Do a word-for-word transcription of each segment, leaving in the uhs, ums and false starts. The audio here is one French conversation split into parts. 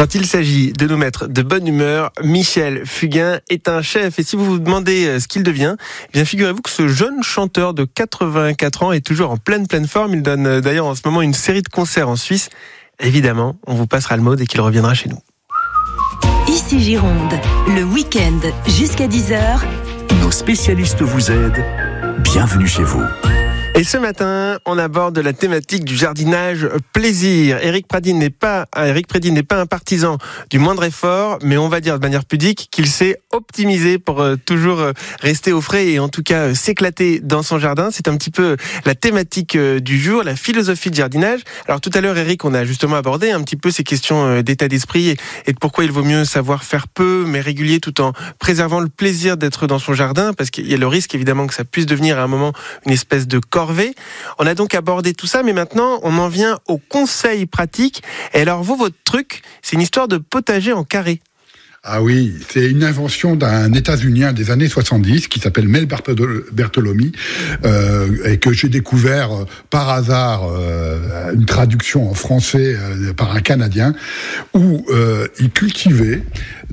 Quand il s'agit de nous mettre de bonne humeur, Michel Fugain est un chef. Et si vous vous demandez ce qu'il devient, eh bien figurez-vous que ce jeune chanteur de quatre-vingt-quatre ans est toujours en pleine pleine forme. Il donne d'ailleurs en ce moment une série de concerts en Suisse. Évidemment, on vous passera le mot dès qu'il reviendra chez nous. Ici Gironde, le week-end jusqu'à dix heures. Nos spécialistes vous aident. Bienvenue chez vous. Et ce matin, on aborde la thématique du jardinage plaisir. Éric Pradine n'est pas, Éric Pradine n'est pas un partisan du moindre effort, mais on va dire de manière pudique qu'il sait optimiser pour euh, toujours euh, rester au frais et en tout cas euh, s'éclater dans son jardin. C'est un petit peu la thématique euh, du jour, la philosophie de jardinage. Alors tout à l'heure, Éric, on a justement abordé un petit peu ces questions euh, d'état d'esprit et, et de pourquoi il vaut mieux savoir faire peu, mais régulier, tout en préservant le plaisir d'être dans son jardin, parce qu'il y a le risque évidemment que ça puisse devenir à un moment une espèce de corvée. On a donc abordé tout ça, mais maintenant, on en vient aux conseils pratiques. Et alors, vous, votre truc, c'est une histoire de potager en carré. Ah oui, c'est une invention d'un États-Unien des années soixante-dix qui s'appelle Mel Bertolomei euh, et que j'ai découvert euh, par hasard euh, une traduction en français euh, par un Canadien où euh, il cultivait...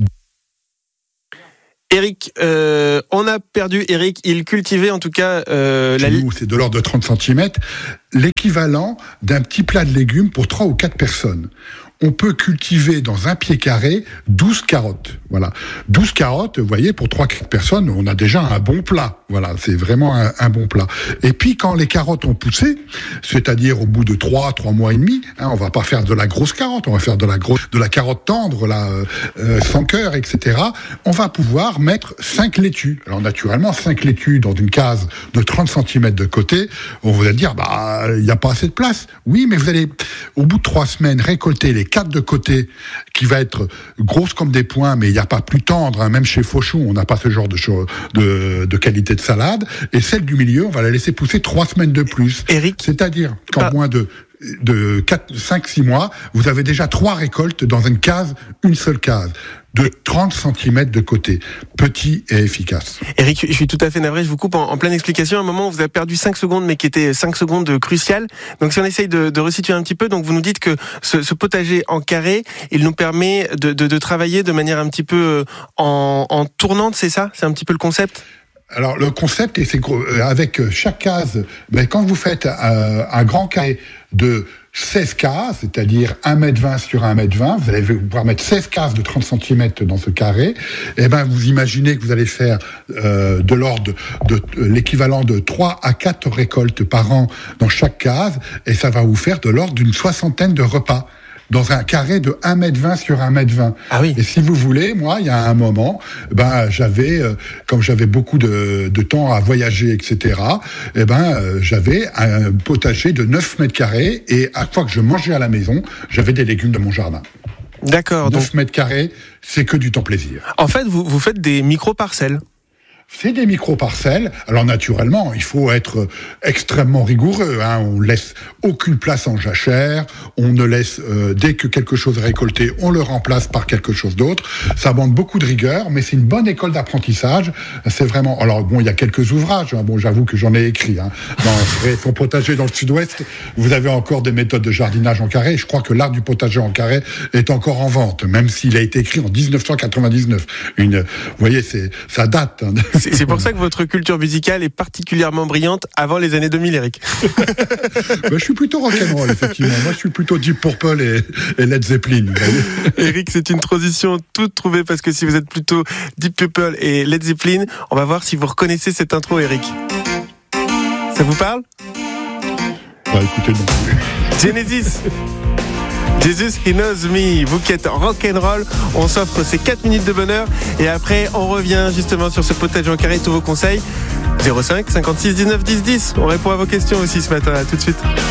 Éric, euh, on a perdu Éric. Il cultivait en tout cas... Euh, la... Nous, c'est de l'ordre de trente centimètres, l'équivalent d'un petit plat de légumes pour trois ou quatre personnes. On peut cultiver dans un pied carré douze carottes. Voilà. douze carottes, vous voyez, pour trois personnes, on a déjà un bon plat. Voilà, c'est vraiment un, un bon plat. Et puis, quand les carottes ont poussé, c'est-à-dire au bout de trois, trois mois et demi, hein, on va pas faire de la grosse carotte, on va faire de la grosse, de la carotte tendre, là, euh, sans cœur, et cetera. On va pouvoir mettre cinq laitues. Alors, naturellement, cinq laitues dans une case de trente centimètres de côté, on va dire, bah, il n'y a pas assez de place. Oui, mais vous allez, au bout de trois semaines, récolter les quatre de côté, qui va être grosse comme des poings, mais il n'y a pas plus tendre, hein. Même chez Fauchon, on n'a pas ce genre de, cho- de, de qualité de salade, et celle du milieu, on va la laisser pousser trois semaines de plus. Éric, c'est-à-dire qu'en bah... moins de de quatre, cinq, six mois, vous avez déjà trois récoltes dans une case, une seule case, de trente centimètres de côté. Petit et efficace. Éric, je suis tout à fait navré, je vous coupe en, en pleine explication. À un moment, on vous a perdu cinq secondes, mais qui étaient cinq secondes cruciales. Donc, si on essaye de, de resituer un petit peu, donc vous nous dites que ce, ce potager en carré, il nous permet de, de, de travailler de manière un petit peu en, en tournante, c'est ça ? C'est un petit peu le concept ? Alors, le concept, c'est qu'avec chaque case, ben, quand vous faites un, un grand carré de seize cases, c'est-à-dire un mètre vingt sur un mètre vingt, vous allez pouvoir mettre seize cases de trente centimètres dans ce carré, et ben, vous imaginez que vous allez faire euh, de l'ordre de, de l'équivalent de trois à quatre récoltes par an dans chaque case, et ça va vous faire de l'ordre d'une soixantaine de repas dans un carré de un mètre vingt sur un mètre vingt. Ah oui. Et si vous voulez, moi, il y a un moment, ben, j'avais, euh, comme j'avais beaucoup de, de temps à voyager, et cetera, eh ben, euh, j'avais un potager de neuf mètres carrés, et à chaque fois que je mangeais à la maison, j'avais des légumes de mon jardin. D'accord. neuf donc... mètres carrés, c'est que du temps plaisir. En fait, vous, vous faites des micro-parcelles. C'est des micro-parcelles. Alors naturellement, il faut être extrêmement rigoureux, hein. On laisse aucune place en jachère. On ne laisse, euh, dès que quelque chose est récolté, on le remplace par quelque chose d'autre. Ça demande beaucoup de rigueur, mais c'est une bonne école d'apprentissage. C'est vraiment... Alors bon, il y a quelques ouvrages. Hein. Bon, j'avoue que j'en ai écrit. Hein. Dans son potager dans le sud-ouest, vous avez encore des méthodes de jardinage en carré. Je crois que l'art du potager en carré est encore en vente, même s'il a été écrit en dix-neuf cent quatre-vingt-dix-neuf. Une, vous voyez, c'est, ça date. Hein. C'est, c'est pour ça que votre culture musicale est particulièrement brillante avant les années deux mille, Éric. Ben, je suis plutôt rock'n'roll, effectivement. Moi, je suis plutôt Deep Purple et, et Led Zeppelin. Éric, c'est une transition toute trouvée parce que si vous êtes plutôt Deep Purple et Led Zeppelin, on va voir si vous reconnaissez cette intro, Éric. Ça vous parle ? Bah, écoutez, non plus. Genesis. Jesus, He Knows Me. Vous qui êtes rock'n'roll, on s'offre ces quatre minutes de bonheur et après on revient justement sur ce potager en carré, tous vos conseils. zéro cinq cinquante-six dix-neuf dix dix. On répond à vos questions aussi ce matin. À tout de suite.